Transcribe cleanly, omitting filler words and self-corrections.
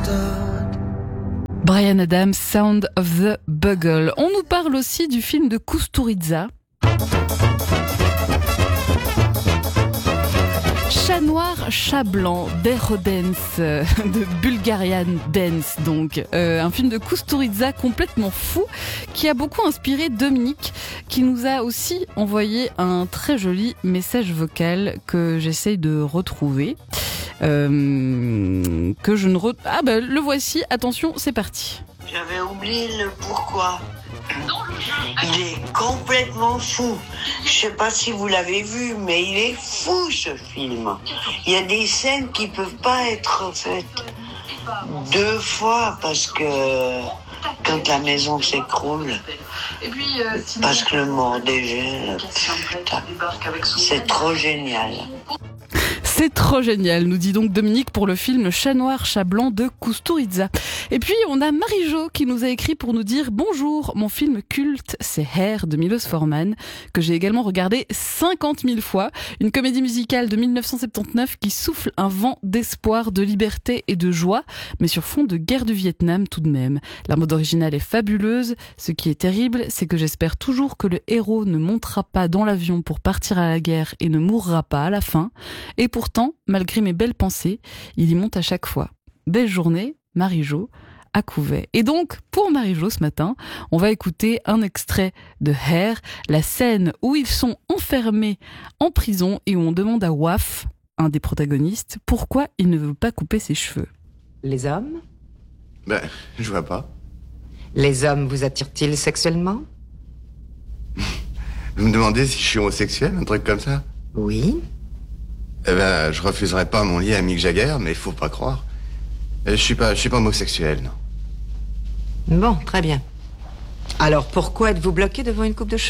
Bryan Adams, Sound of the Bugle. On nous parle aussi du film de Kusturica. Chat noir, chat blanc, d'Eurodance, de Bulgarian Dance donc. Un film de Kusturica complètement fou qui a beaucoup inspiré Dominique, qui nous a aussi envoyé un très joli message vocal que j'essaye de retrouver. Que je ne le voici, attention, c'est parti. J'avais oublié le pourquoi. Il est complètement fou. Je sais pas si vous l'avez vu, mais il est fou ce film. Il y a des scènes qui peuvent pas être faites deux fois parce que quand la maison s'écroule, parce que le mort dégèle, putain, c'est trop génial. C'est trop génial, nous dit donc Dominique pour le film Chat noir, chat blanc de Kusturica. Et puis on a Marie-Jo qui nous a écrit pour nous dire « Bonjour, mon film culte, c'est Hair de Milos Forman, que j'ai également regardé 50 000 fois. Une comédie musicale de 1979 qui souffle un vent d'espoir, de liberté et de joie, mais sur fond de guerre du Vietnam tout de même. La mode originale est fabuleuse. Ce qui est terrible, c'est que j'espère toujours que le héros ne montera pas dans l'avion pour partir à la guerre et ne mourra pas à la fin. Et pourtant, malgré mes belles pensées, il y monte à chaque fois. Belle journée, Marie-Jo, à Couvet. Et donc, pour Marie-Jo ce matin, on va écouter un extrait de Hair, la scène où ils sont enfermés en prison et où on demande à Waf, un des protagonistes, pourquoi il ne veut pas couper ses cheveux. Les hommes ? Ben, je vois pas. Les hommes vous attirent-ils sexuellement ? Vous me demandez si je suis homosexuel, un truc comme ça ? Oui. Eh ben, je refuserais pas mon lit à Mick Jagger, mais faut pas croire. Je suis pas homosexuel, non. Bon, très bien. Alors pourquoi êtes-vous bloqué devant une coupe de cheveux ?